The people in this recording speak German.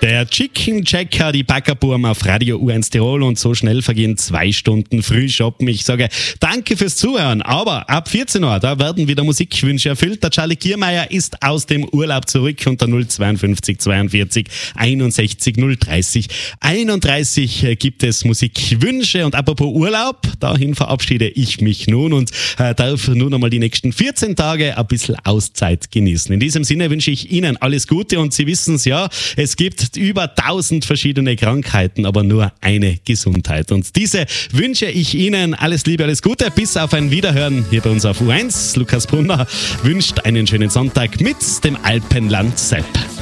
Der Chicken Checker, die Backerburm auf Radio U1 Tirol und so schnell vergehen 2 Stunden Frühshoppen. Ich sage danke fürs Zuhören, aber ab 14 Uhr, da werden wieder Musikwünsche erfüllt. Der Charlie Kiermeier ist aus dem Urlaub zurück unter 052 42 61 030 31 gibt es Musikwünsche und apropos Urlaub, dahin verabschiede ich mich nun und darf nun einmal die nächsten 14 Tage ein bisschen Auszeit genießen. In diesem Sinne wünsche ich Ihnen alles Gute und Sie wissen es ja, es gibt über 1000 verschiedene Krankheiten, aber nur eine Gesundheit. Und diese wünsche ich Ihnen. Alles Liebe, alles Gute. Bis auf ein Wiederhören hier bei uns auf U1. Lukas Brunner wünscht einen schönen Sonntag mit dem Alpenland Sepp.